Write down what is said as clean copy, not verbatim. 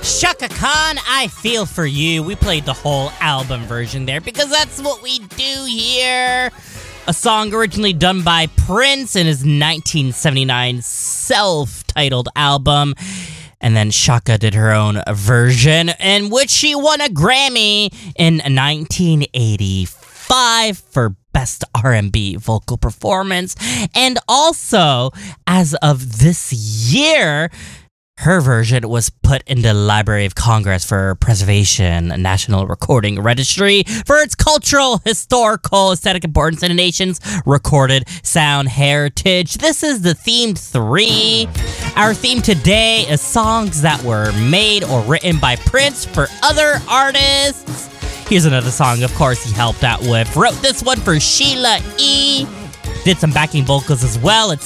Chaka Khan, I Feel For You. We played the whole album version there because that's what we do here. A song originally done by Prince in his 1979 self-titled album. And then Chaka did her own version, in which she won a Grammy in 1985 for Best R&B Vocal Performance. And also, as of this year, her version was put in the Library of Congress for preservation, National Recording Registry, for its cultural, historical, aesthetic importance in the nation's recorded sound heritage. This is the Theme 3. Our theme today is songs that were made or written by Prince for other artists. Here's another song, of course, he helped out with. Wrote this one for Sheila E. Did some backing vocals as well. It's